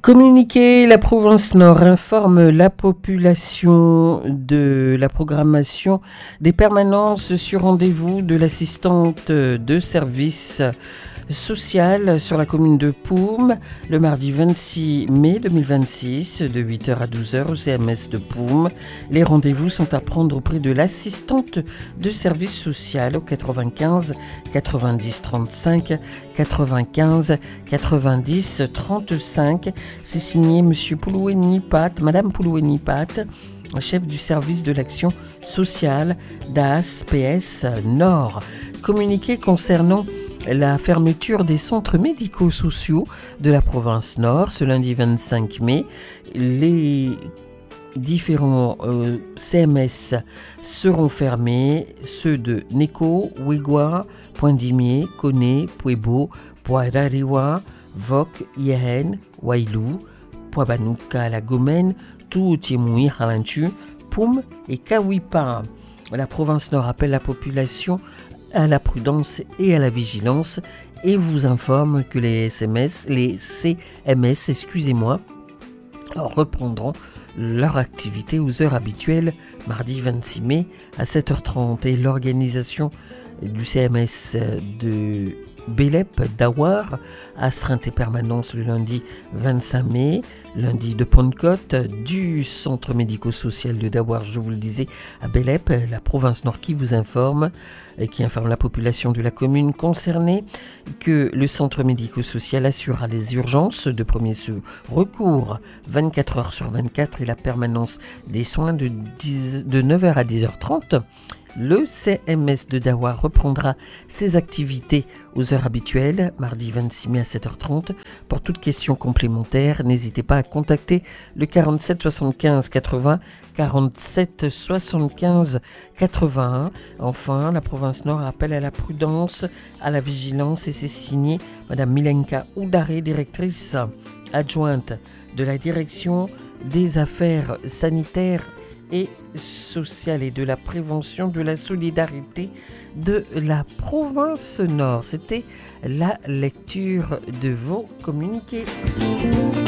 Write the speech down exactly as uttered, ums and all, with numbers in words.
Communiqué, la province Nord informe la population de la programmation des permanences sur rendez-vous de l'assistante de service social sur la commune de Poum le mardi vingt-six mai deux mille vingt-six de huit heures à douze heures au C M S de Poum. Les rendez-vous sont à prendre auprès de l'assistante de service social au quatre-vingt-quinze quatre-vingt-dix trente-cinq quatre-vingt-quinze quatre-vingt-dix trente-cinq. C'est signé Monsieur Pouloueni Pat, Madame Pouloueni Pat, chef du service de l'action sociale d'A S P S Nord. Communiqué concernant la fermeture des centres médico-sociaux de la province Nord ce lundi vingt-cinq mai. Les différents euh, C M S seront fermés, ceux de Neko, Wegwa, Poindimier, Kone, Puebo, Poirariwa, Vok, Yehen, Wailou, Poabanuka, La Gomène, Tuutiemui, Halanchu, Poum et Kawipa. La province Nord appelle la population à la prudence et à la vigilance et vous informe que les S M S, les C M S, excusez-moi, reprendront leur activité aux heures habituelles mardi vingt-six mai à sept heures trente. Et l'organisation du C M S de Belep d'Awar, astreinte et permanence le lundi vingt-cinq mai, lundi de Pentecôte, du centre médico-social de Dawar, je vous le disais, à Belep, la province Nord qui vous informe, et qui informe la population de la commune concernée que le centre médico-social assurera les urgences de premier recours vingt-quatre heures sur vingt-quatre et la permanence des soins de, dix, de neuf heures à dix heures trente. Le C M S de Dawar reprendra ses activités aux heures habituelles, mardi vingt-six mai à sept heures trente. Pour toute question complémentaire, n'hésitez pas à contacter le quarante-sept soixante-quinze quatre-vingts, quarante-sept soixante-quinze quatre-vingt-un. Enfin, la province Nord appelle à la prudence, à la vigilance et c'est signé Madame Milenka Oudaré, directrice adjointe de la direction des affaires sanitaires et sociale et de la prévention de la solidarité de la province Nord. C'était la lecture de vos communiqués.